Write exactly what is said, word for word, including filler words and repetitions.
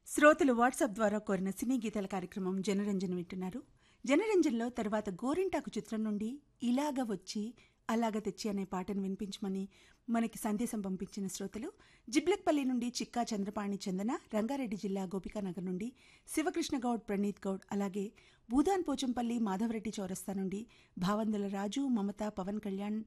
శ్రోతలు వాట్సాప్ ద్వారా కోరిన సినీ గీతాల కార్యక్రమం జనరంజన్ వింటున్నారు. జనరంజన్లో తర్వాత గోరింటాకు చిత్రం నుండి ఇలాగ వచ్చి అలాగ తెచ్చి అనే పాటను వినిపించమని మనకి సందేశం పంపించిన శ్రోతలు జిబ్లక్పల్లి నుండి చిక్కా చంద్రపాణి చందన, రంగారెడ్డి జిల్లా గోపికానగర్ నుండి శివకృష్ణ గౌడ్, ప్రణీత్ గౌడ్, అలాగే భూదాన్ పోచంపల్లి మాధవరెడ్డి చౌరస్తా నుండి భావందుల రాజు, మమత, పవన్ కళ్యాణ్,